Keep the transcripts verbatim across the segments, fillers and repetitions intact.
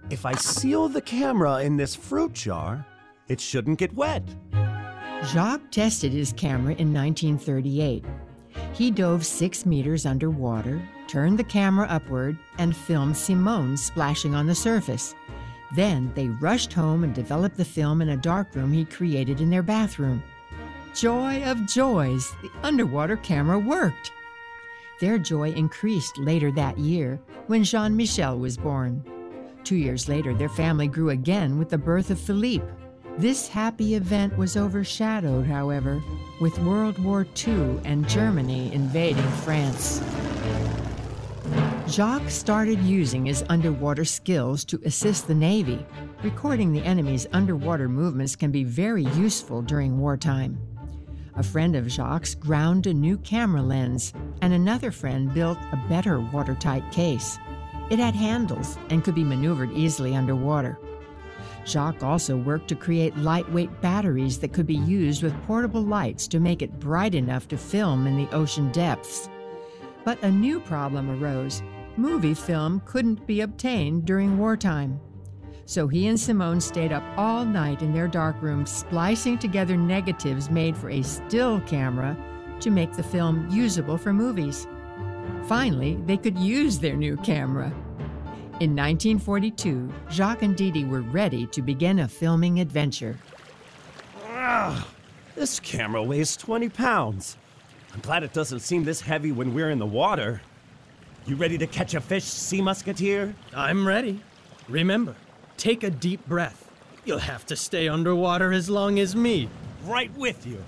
If I seal the camera in this fruit jar, it shouldn't get wet. Jacques tested his camera in nineteen thirty-eight. He dove six meters underwater, turned the camera upward, and filmed Simone splashing on the surface. Then they rushed home and developed the film in a darkroom he created in their bathroom. Joy of joys, the underwater camera worked. Their joy increased later that year when Jean-Michel was born. Two years later, their family grew again with the birth of Philippe. This happy event was overshadowed, however, with World War Two and Germany invading France. Jacques started using his underwater skills to assist the Navy. Recording the enemy's underwater movements can be very useful during wartime. A friend of Jacques ground a new camera lens, and another friend built a better watertight case. It had handles and could be maneuvered easily underwater. Jacques also worked to create lightweight batteries that could be used with portable lights to make it bright enough to film in the ocean depths. But a new problem arose. Movie film couldn't be obtained during wartime. So he and Simone stayed up all night in their darkroom splicing together negatives made for a still camera to make the film usable for movies. Finally, they could use their new camera. In nineteen forty-two, Jacques and Didi were ready to begin a filming adventure. Ah, this camera weighs twenty pounds. I'm glad it doesn't seem this heavy when we're in the water. You ready to catch a fish, Sea Musketeer? I'm ready. Remember, take a deep breath. You'll have to stay underwater as long as me. Right with you.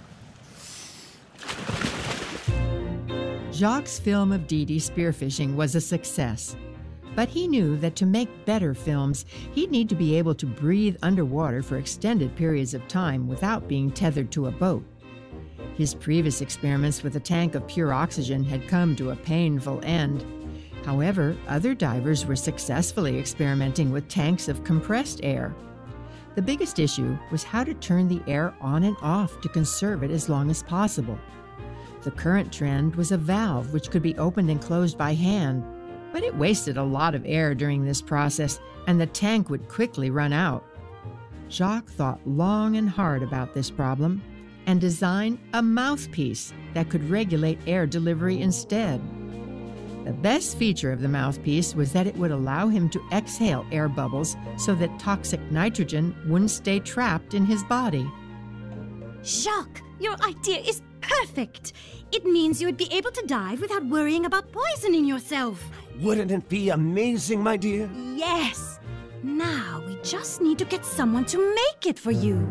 Jacques' film of Didi spearfishing was a success. But he knew that to make better films, he'd need to be able to breathe underwater for extended periods of time without being tethered to a boat. His previous experiments with a tank of pure oxygen had come to a painful end. However, other divers were successfully experimenting with tanks of compressed air. The biggest issue was how to turn the air on and off to conserve it as long as possible. The current trend was a valve which could be opened and closed by hand, but it wasted a lot of air during this process, and the tank would quickly run out. Jacques thought long and hard about this problem and designed a mouthpiece that could regulate air delivery instead. The best feature of the mouthpiece was that it would allow him to exhale air bubbles so that toxic nitrogen wouldn't stay trapped in his body. Jacques, your idea is perfect. It means you would be able to dive without worrying about poisoning yourself. Wouldn't it be amazing, my dear? Yes. Now we just need to get someone to make it for you.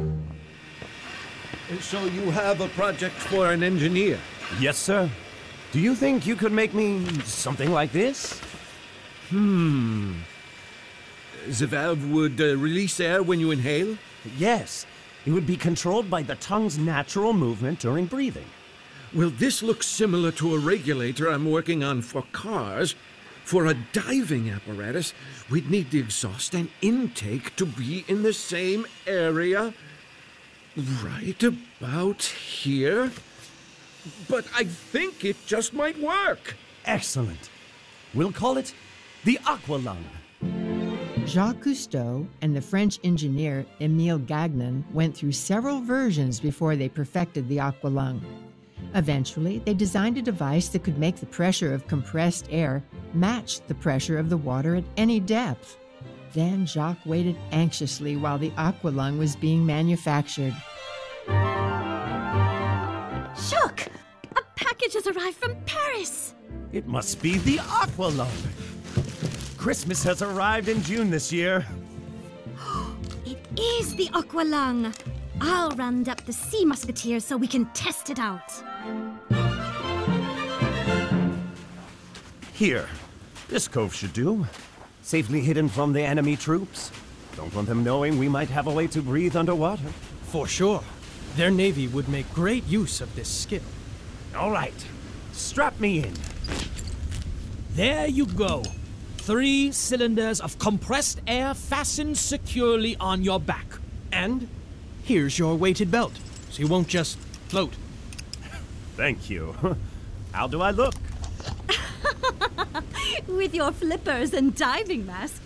So you have a project for an engineer? Yes, sir. Do you think you could make me something like this? Hmm. The valve would uh, release air when you inhale? Yes. It would be controlled by the tongue's natural movement during breathing. Well, this looks similar to a regulator I'm working on for cars. For a diving apparatus, we'd need the exhaust and intake to be in the same area. Right about here. But I think it just might work. Excellent. We'll call it the Aqualung. Jacques Cousteau and the French engineer Émile Gagnon went through several versions before they perfected the Aqualung. Eventually, they designed a device that could make the pressure of compressed air match the pressure of the water at any depth. Then Jacques waited anxiously while the Aqualung was being manufactured. Jacques, a package has arrived from Paris. It must be the Aqualung. Christmas has arrived in June this year. It is the Aqualung. I'll round up the Sea Musketeers so we can test it out. Here. This cove should do. Safely hidden from the enemy troops. Don't want them knowing we might have a way to breathe underwater. For sure. Their navy would make great use of this skill. All right. Strap me in. There you go. Three cylinders of compressed air fastened securely on your back. And here's your weighted belt, so you won't just float. Thank you. How do I look? With your flippers and diving mask,